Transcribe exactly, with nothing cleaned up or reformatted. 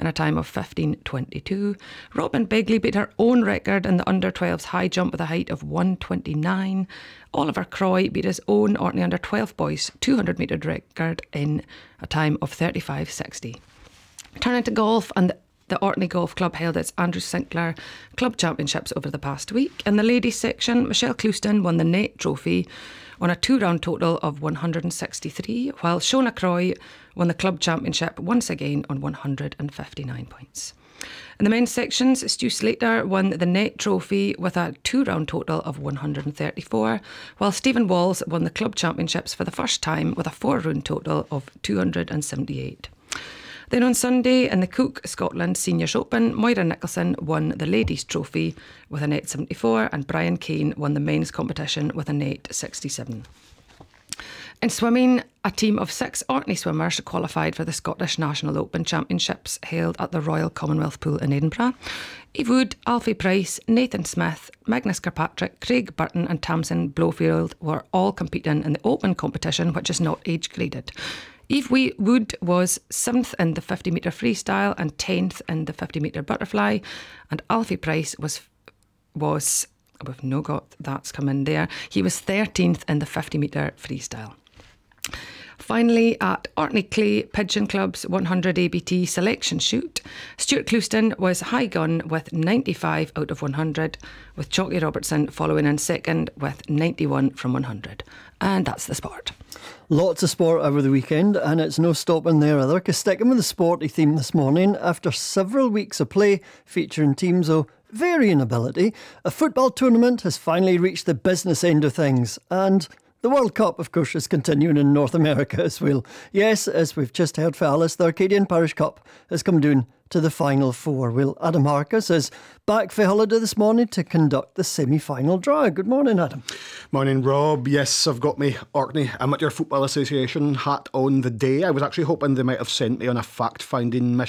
in a time of fifteen twenty-two. Robin Begley beat her own record in the under twelves high jump with a height of one twenty-nine. Oliver Croy beat his own Orkney under twelve boys two hundred metre record in a time of thirty-five sixty. Turning to golf, and the The Orkney Golf Club held its Andrew Sinclair Club Championships over the past week. In the ladies section, Michelle Clouston won the Nate Trophy on a two-round total of one hundred sixty-three, while Shona Croy won the Club Championship once again on one hundred fifty-nine points. In the men's sections, Stu Slater won the Nate Trophy with a two-round total of one hundred thirty-four, while Stephen Walls won the Club Championships for the first time with a four-round total of two hundred seventy-eight. Then on Sunday, in the Cook Scotland Seniors Open, Moira Nicholson won the Ladies' Trophy with an eight seventy-four, and Brian Kane won the men's competition with an eight sixty-seven. In swimming, a team of six Orkney swimmers qualified for the Scottish National Open Championships held at the Royal Commonwealth Pool in Edinburgh. Eve Wood, Alfie Price, Nathan Smith, Magnus Kirkpatrick, Craig Burton and Tamsin Blofield were all competing in the open competition, which is not age graded. Eve Wood was seventh in the fifty metre freestyle and tenth in the fifty metre butterfly, and Alfie Price was, was we've no got that's come in there, he was thirteenth in the fifty metre freestyle. Finally, at Orkney Clay Pigeon Club's one hundred A B T selection shoot, Stuart Clouston was high gun with ninety-five out of one hundred, with Chalky Robertson following in second with ninety-one from one hundred. And that's the sport. Lots of sport over the weekend, and it's no stopping there either, because sticking with the sporty theme this morning, after several weeks of play featuring teams of varying ability, a football tournament has finally reached the business end of things, and the World Cup, of course, is continuing in North America as well. Yes, as we've just heard for Alice, the Arcadian Parish Cup has come down to the final four. Well, Adam Harkus is back for holiday this morning to conduct the semi-final draw. Good morning, Adam. Morning, Rob. Yes, I've got my Orkney Amateur Football Association hat on the day. I was actually hoping they might have sent me on a fact-finding mission